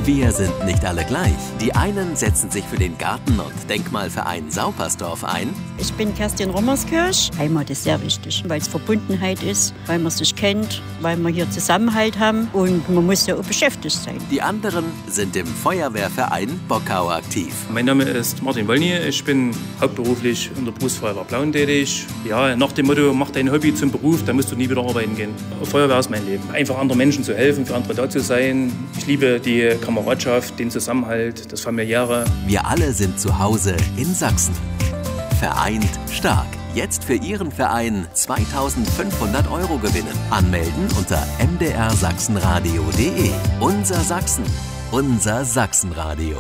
Wir sind nicht alle gleich. Die einen setzen sich für den Garten- und Denkmalverein Saupersdorf ein. Ich bin Kerstin Rommerskirch. Heimat ist sehr wichtig, weil es Verbundenheit ist, weil man sich kennt, weil wir hier Zusammenhalt haben und man muss ja auch beschäftigt sein. Die anderen sind im Feuerwehrverein Bockau aktiv. Mein Name ist Martin Wollny. Ich bin hauptberuflich in der Berufsfeuerwehr Plauen tätig. Ja, nach dem Motto, mach dein Hobby zum Beruf, dann musst du nie wieder arbeiten gehen. Feuerwehr ist mein Leben. Einfach anderen Menschen zu helfen, für andere da zu sein. Ich liebe die Kameradschaft, den Zusammenhalt, das Familiäre. Wir alle sind zu Hause in Sachsen. Vereint stark. Jetzt für Ihren Verein 2.500 € gewinnen. Anmelden unter mdrsachsenradio.de. Unser Sachsen. Unser Sachsenradio.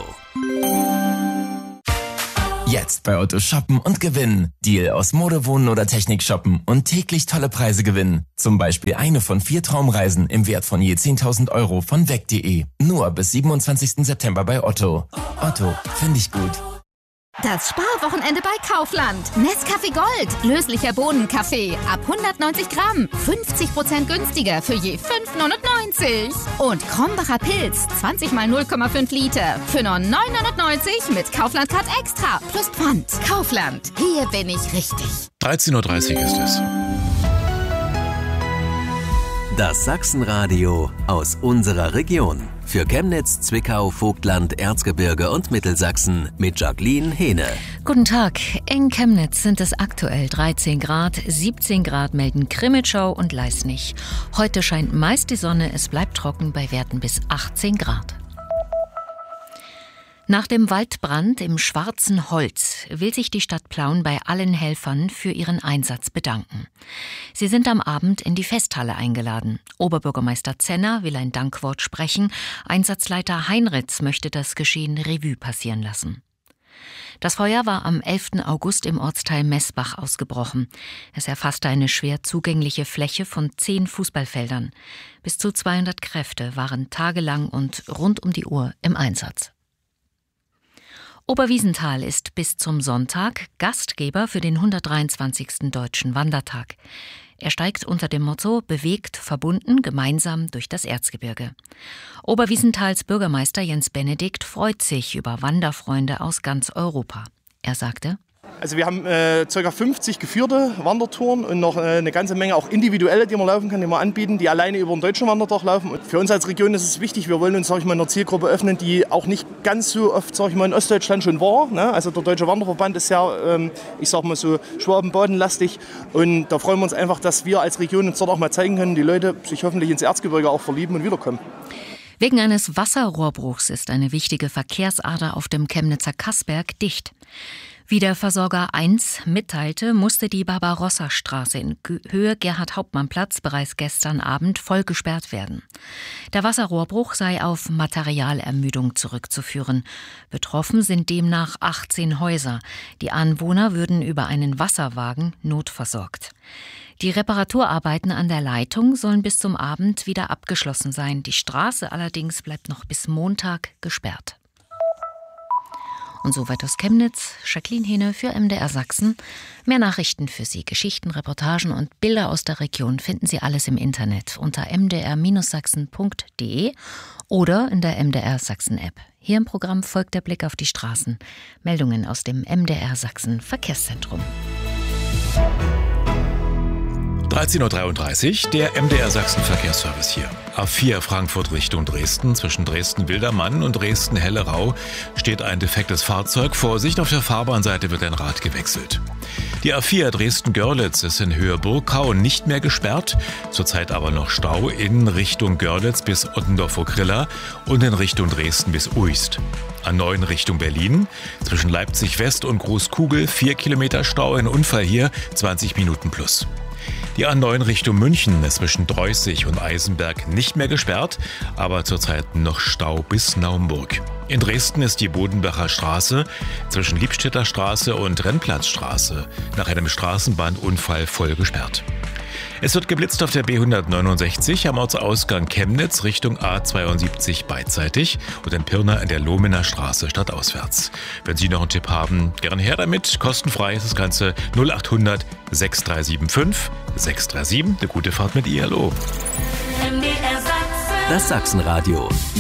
Jetzt bei Otto shoppen und gewinnen. Deal aus Mode, Wohnen oder Technik shoppen und täglich tolle Preise gewinnen. Zum Beispiel eine von 4 Traumreisen im Wert von je 10.000 € von weg.de. Nur bis 27. September bei Otto. Otto, finde ich gut. Das Sparwochenende bei Kaufland. Nescafé Gold. Löslicher Bohnenkaffee. Ab 190 Gramm. 50% günstiger für je 5,99. Und Krombacher Pilz. 20 mal 0,5 Liter. Für nur 9,99 mit Kaufland Card Extra. Plus Pfand. Kaufland. Hier bin ich richtig. 13:30 Uhr ist es. Das Sachsenradio aus unserer Region. Für Chemnitz, Zwickau, Vogtland, Erzgebirge und Mittelsachsen mit Jacqueline Hehne. Guten Tag. In Chemnitz sind es aktuell 13 Grad, 17 Grad melden Krimitschau und Leisnig. Heute scheint meist die Sonne, es bleibt trocken bei Werten bis 18 Grad. Nach dem Waldbrand im Schwarzen Holz will sich die Stadt Plauen bei allen Helfern für ihren Einsatz bedanken. Sie sind am Abend in die Festhalle eingeladen. Oberbürgermeister Zenner will ein Dankwort sprechen. Einsatzleiter Heinritz möchte das Geschehen Revue passieren lassen. Das Feuer war am 11. August im Ortsteil Messbach ausgebrochen. Es erfasste eine schwer zugängliche Fläche von 10 Fußballfeldern. Bis zu 200 Kräfte waren tagelang und rund um die Uhr im Einsatz. Oberwiesenthal ist bis zum Sonntag Gastgeber für den 123. Deutschen Wandertag. Er steigt unter dem Motto »Bewegt, verbunden, gemeinsam durch das Erzgebirge«. Oberwiesenthals Bürgermeister Jens Benedikt freut sich über Wanderfreunde aus ganz Europa. Er sagte: Also wir haben ca. 50 geführte Wandertouren und noch eine ganze Menge auch individuelle, die man laufen kann, die wir anbieten, die alleine über den Deutschen Wandertag laufen. Und für uns als Region ist es wichtig, wir wollen uns einer Zielgruppe öffnen, die auch nicht ganz so oft in Ostdeutschland schon war. Ne? Also der Deutsche Wanderverband ist ja, so Schwaben-Baden-lastig. Und da freuen wir uns einfach, dass wir als Region uns dort auch mal zeigen können, die Leute sich hoffentlich ins Erzgebirge auch verlieben und wiederkommen. Wegen eines Wasserrohrbruchs ist eine wichtige Verkehrsader auf dem Chemnitzer Kassberg dicht. Wie der Versorger 1 mitteilte, musste die Barbarossa-Straße in Höhe Gerhard-Hauptmann-Platz bereits gestern Abend voll gesperrt werden. Der Wasserrohrbruch sei auf Materialermüdung zurückzuführen. Betroffen sind demnach 18 Häuser. Die Anwohner würden über einen Wasserwagen notversorgt. Die Reparaturarbeiten an der Leitung sollen bis zum Abend wieder abgeschlossen sein. Die Straße allerdings bleibt noch bis Montag gesperrt. Und soweit aus Chemnitz, Jacqueline Hehne für MDR Sachsen. Mehr Nachrichten für Sie, Geschichten, Reportagen und Bilder aus der Region finden Sie alles im Internet unter mdr-sachsen.de oder in der MDR Sachsen App. Hier im Programm folgt der Blick auf die Straßen. Meldungen aus dem MDR Sachsen Verkehrszentrum. 13:33 Uhr, der MDR Sachsen Verkehrsservice hier. A4 Frankfurt Richtung Dresden. Zwischen Dresden-Wildermann und Dresden-Hellerau steht ein defektes Fahrzeug. Vorsicht, auf der Fahrbahnseite wird ein Rad gewechselt. Die A4 Dresden-Görlitz ist in Höhe Burgkau nicht mehr gesperrt. Zurzeit aber noch Stau in Richtung Görlitz bis Ottendorf-Okrilla und in Richtung Dresden bis Uist. A9 Richtung Berlin. Zwischen Leipzig West und Großkugel 4 Kilometer Stau. Ein Unfall hier, 20 Minuten plus. Die A9 Richtung München ist zwischen Dreußig und Eisenberg nicht mehr gesperrt, aber zurzeit noch Stau bis Naumburg. In Dresden ist die Bodenbacher Straße zwischen Liebstädter Straße und Rennplatzstraße nach einem Straßenbahnunfall voll gesperrt. Es wird geblitzt auf der B169 am Ortsausgang Chemnitz Richtung A72 beidseitig und in Pirna an der Lohmener Straße stadtauswärts. Wenn Sie noch einen Tipp haben, gerne her damit. Kostenfrei ist das Ganze 0800 6375 637. Eine gute Fahrt mit ILO. Das Sachsenradio.